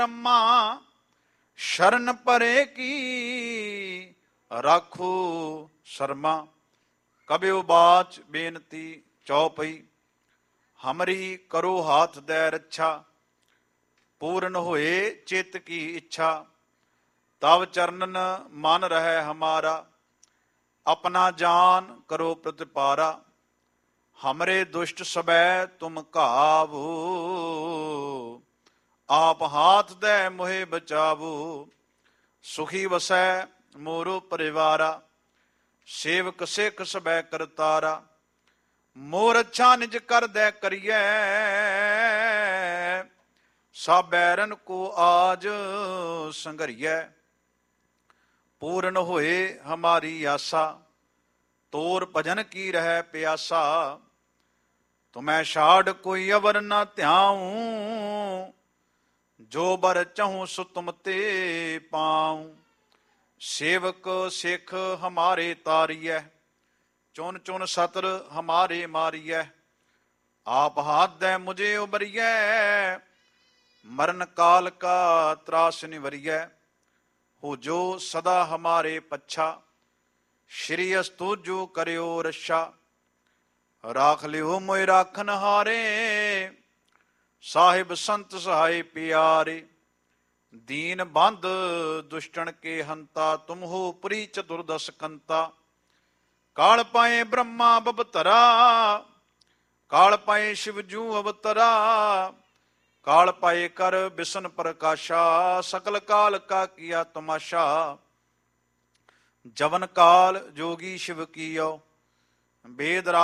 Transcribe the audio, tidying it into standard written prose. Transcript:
ब्रह्मा शरण परे की राखो शर्मा। कबियो बाच बेनती चौपई हमरी करो हाथ दे रक्षा। पूर्ण होए चित की इच्छा तब चरणन मन रहे हमारा। अपना जान करो प्रतिपारा हमरे दुष्ट सबै तुम काबू। आप हाथ दे मोहे बचावो सुखी वसै मोरो परिवारा। सेवक सिख सबै करतारा मोर अच्छा निज कर दे करिए। सब बैरन को आज संघरिए पूर्ण होए हमारी आशा। तोर भजन की रह प्यासा तुम्हें छाड़ कोई अवर न ध्याऊं। जो बर चाहूं सो तुम ते पाऊं। सेवक सिख हमारे तारिय चुन चुन सतर हमारे मारिय। आप हाथ दे मुझे उबरिय मरण काल का त्रास निवरिय। हो जो सदा हमारे पच्छा श्री अस्तुजो करियो रक्षा। राख लियो मोय राखन हारे साहिब संत सहाय प्यारे। दीन बंद दुष्टन के हंता तुम हो पुरी चतुर्दश कंता। काल पाए ब्रह्मा बबतरा काल पाए शिवजू अवतरा। काल पाए कर बिसन प्रकाशा सकल काल का किया तमाशा। जवन काल जोगी शिव कियो वेद